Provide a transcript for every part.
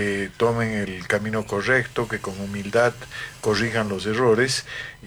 tomen el camino correcto, que con humildad corrijan los errores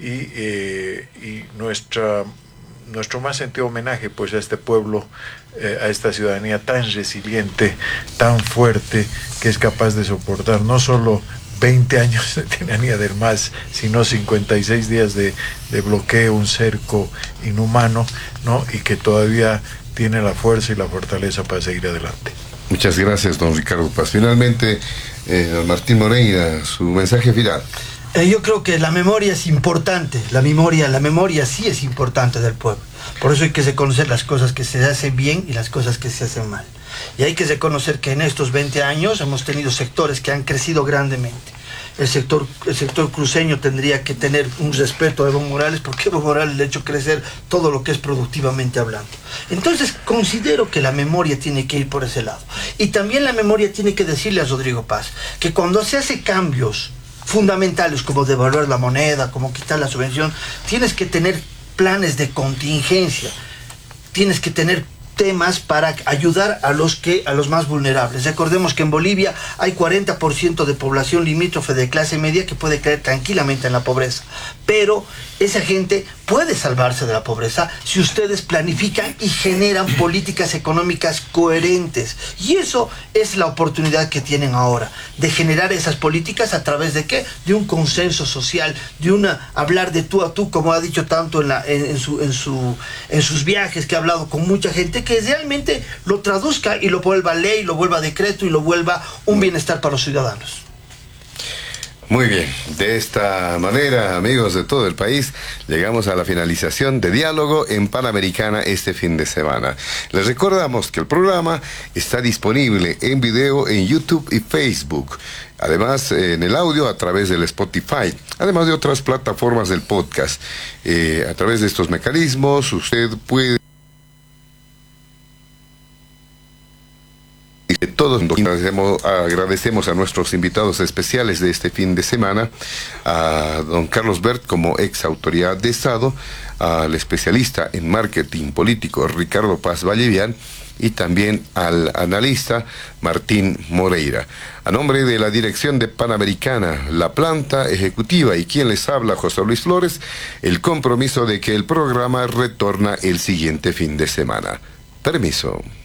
y nuestro más sentido homenaje pues a este pueblo, a esta ciudadanía tan resiliente, tan fuerte, que es capaz de soportar no solo 20 años de tiranía del MAS, sino 56 días de bloqueo, un cerco inhumano, ¿no? Y que todavía tiene la fuerza y la fortaleza para seguir adelante. Muchas gracias, don Ricardo Paz. Finalmente, don Martín Moreira, su mensaje final. Yo creo que la memoria es importante, la memoria sí es importante del pueblo. Por eso hay que reconocer las cosas que se hacen bien y las cosas que se hacen mal. Y hay que reconocer que en estos 20 años hemos tenido sectores que han crecido grandemente. El sector cruceño tendría que tener un respeto a Evo Morales, porque Evo Morales le ha hecho crecer todo lo que es productivamente hablando. Entonces considero que la memoria tiene que ir por ese lado. Y también la memoria tiene que decirle a Rodrigo Paz que cuando se hace cambios fundamentales como devaluar la moneda, como quitar la subvención, tienes que tener planes de contingencia, tienes que tener temas para ayudar a los más vulnerables. Recordemos que en Bolivia hay 40% de población limítrofe de clase media que puede caer tranquilamente en la pobreza, pero esa gente puede salvarse de la pobreza si ustedes planifican y generan políticas económicas coherentes. Y eso es la oportunidad que tienen ahora, de generar esas políticas a través de ¿qué? De un consenso social, de hablar de tú a tú, como ha dicho tanto en sus viajes, que ha hablado con mucha gente, que realmente lo traduzca y lo vuelva ley, lo vuelva decreto y lo vuelva un bienestar para los ciudadanos. Muy bien, de esta manera, amigos de todo el país, llegamos a la finalización de Diálogo en Panamericana este fin de semana. Les recordamos que el programa está disponible en video en YouTube y Facebook, además en el audio a través del Spotify, además de otras plataformas del podcast. A través de estos mecanismos usted puede... Todos agradecemos a nuestros invitados especiales de este fin de semana, a don Carlos Bert como ex autoridad de Estado, al especialista en marketing político Ricardo Paz Vallevián y también al analista Martín Moreira. A nombre de la dirección de Panamericana, la planta ejecutiva y quien les habla, José Luis Flores, el compromiso de que el programa retorna el siguiente fin de semana. Permiso.